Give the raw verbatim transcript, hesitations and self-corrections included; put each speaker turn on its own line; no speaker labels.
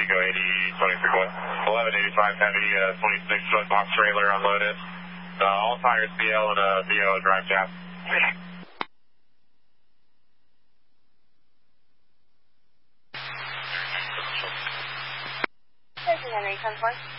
Tango eighty, twenty-six, eleven eighty-five heavy, uh, twenty-six foot box trailer unloaded. Uh, all tires B L and a B O drive shaft.
Station Henry, ten four.